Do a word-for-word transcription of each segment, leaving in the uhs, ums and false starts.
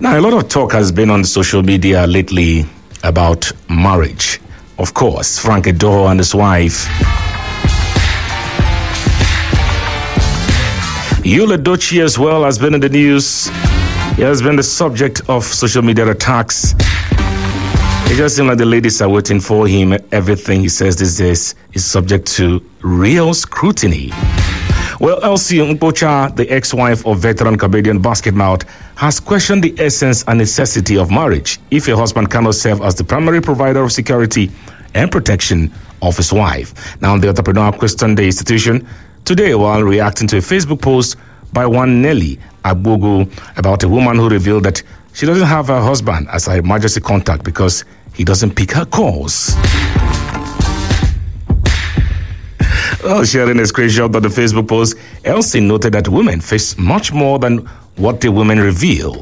Now, a lot of talk has been on social media lately about marriage. Of course, Frank Edor and his wife, Yul Edochie, as well, has been in the news. He has been the subject of social media attacks. It just seems like the ladies are waiting for him. Everything he says these days is subject to real scrutiny. Well, Elsie Nkpocha, the ex-wife of veteran Canadian basketmouth, has questioned the essence and necessity of marriage if a husband cannot serve as the primary provider of security and protection of his wife. Now, the entrepreneur questioned the institution today while reacting to a Facebook post by one Nelly Agbogu about a woman who revealed that she doesn't have her husband as her emergency contact because he doesn't pick her calls. Well, sharing a screenshot of the Facebook post, Elsie noted that women face much more than what the women reveal.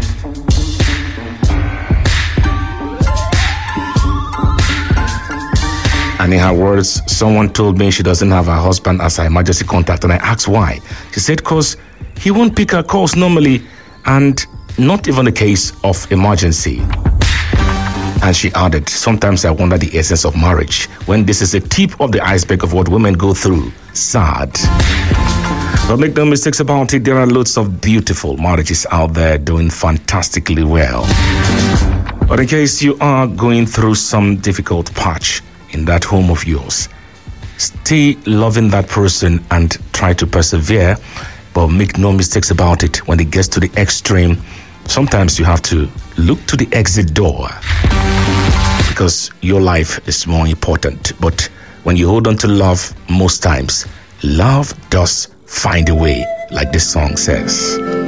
And in her words, someone told me she doesn't have her husband as her emergency contact, and I asked why. She said, because he won't pick her calls normally, and not even a case of emergency. And she added, sometimes I wonder the essence of marriage when this is the tip of the iceberg of what women go through. Sad. But make no mistakes about it, there are loads of beautiful marriages out there doing fantastically well. But in case you are going through some difficult patch in that home of yours, stay loving that person and try to persevere, but make no mistakes about it. When it gets to the extreme, sometimes you have to look to the exit door because your life is more important. But when you hold on to love, most times, love does find a way, like this song says.